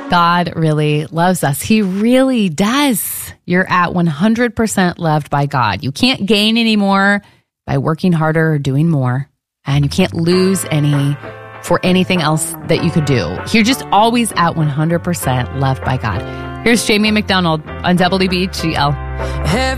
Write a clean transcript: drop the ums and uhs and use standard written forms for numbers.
God really loves us. He really does. You're at 100% loved by God. You can't gain any more by working harder or doing more. And you can't lose any for anything else that you could do. You're just always at 100% loved by God. Here's Jamie McDonald on WBGL.